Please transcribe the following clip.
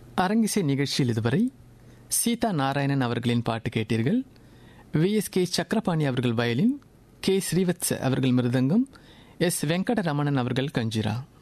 அரங்கிசை நிகழ்ச்சியில் இதுவரை சீதா நாராயணன் அவர்களின் பாட்டு கேட்டீர்கள். VSK சக்கரபாணி அவர்கள் வயலின், K. ஸ்ரீவத்ச அவர்கள் மிருதங்கம், S. வெங்கடரமணன் அவர்கள் கஞ்சிரா.